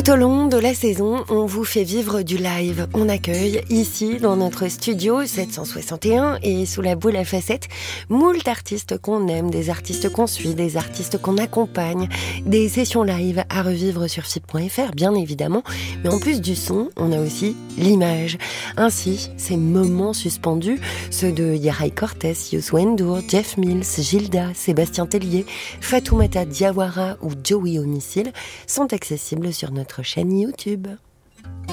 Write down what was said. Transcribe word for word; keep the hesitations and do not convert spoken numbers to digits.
Tout au long de la saison, on vous fait vivre du live. On accueille ici, dans notre studio sept cent soixante et un et sous la boule à facettes, moult artistes qu'on aime, des artistes qu'on suit, des artistes qu'on accompagne, des sessions live à revivre sur F I P point F R, bien évidemment. Mais en plus du son, on a aussi l'image. Ainsi, ces moments suspendus, ceux de Yaray Cortés, Youssou N'Dour, Jeff Mills, Gilda, Sébastien Tellier, Fatoumata Diawara ou Joey Homicile, sont accessibles sur notre chaîne YouTube.